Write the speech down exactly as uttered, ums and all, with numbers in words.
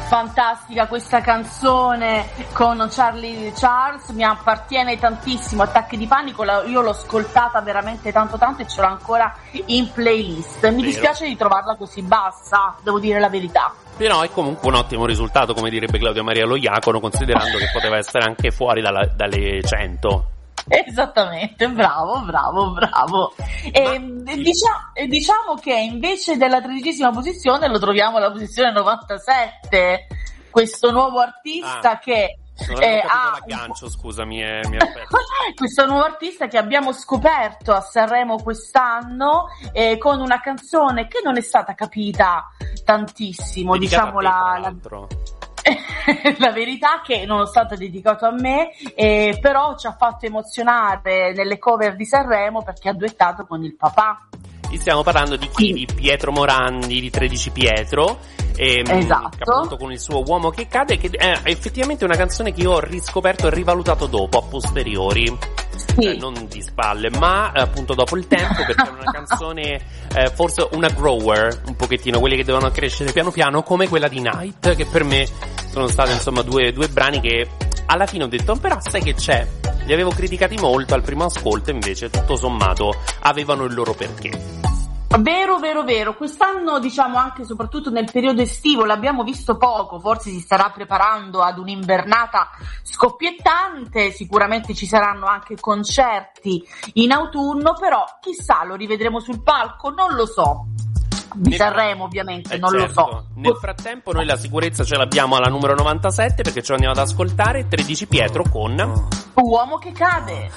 fantastica questa canzone con Charlie Charles, mi appartiene tantissimo. Attacchi di panico, io l'ho ascoltata veramente tanto tanto e ce l'ho ancora in playlist. Mi Vero. dispiace di trovarla così bassa, devo dire la verità. Però è comunque un ottimo risultato, come direbbe Claudia Maria Loiacono, considerando che poteva essere anche fuori dalla, dalle cento. Esattamente, bravo, bravo, bravo. E diciamo, diciamo che invece della tredicesima posizione lo troviamo alla posizione novantasette, questo nuovo artista ah. che Non eh, ha l'aggancio, scusami, eh, mi questo nuovo artista che abbiamo scoperto a Sanremo quest'anno, eh, con una canzone che non è stata capita tantissimo, dedicata diciamo la, la... la verità che nonostante dedicato a me, eh, però ci ha fatto emozionare nelle cover di Sanremo perché ha duettato con il papà. Stiamo parlando di chi? Di Pietro Morandi, di tredici Pietro, ehm, esatto. appunto con il suo Uomo che cade, che è effettivamente una canzone che io ho riscoperto e rivalutato dopo, a posteriori. Sì. Eh, non di spalle, ma appunto dopo il tempo, perché è una canzone eh, forse una grower, un pochettino, quelli che devono crescere piano piano, come quella di Night, che per me sono state insomma due, due brani che alla fine ho detto, però sai che c'è, li avevo criticati molto al primo ascolto, invece tutto sommato avevano il loro perché. Vero, vero, vero. Quest'anno, diciamo anche soprattutto nel periodo estivo, l'abbiamo visto poco, forse si starà preparando ad un'invernata scoppiettante, sicuramente ci saranno anche concerti in autunno, però chissà, lo rivedremo sul palco, non lo so. Di Sanremo ovviamente, eh non certo. lo so. Nel frattempo noi la sicurezza ce l'abbiamo alla numero novantasette, perché ce lo andiamo ad ascoltare, tredici Pietro con Uomo che cade.